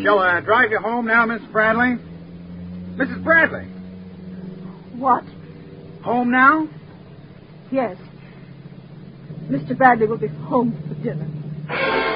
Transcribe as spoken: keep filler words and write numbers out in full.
Shall I drive you home now, Miss Bradley? Missus Bradley. What? Home now? Yes. Mister Bradley will be home for dinner.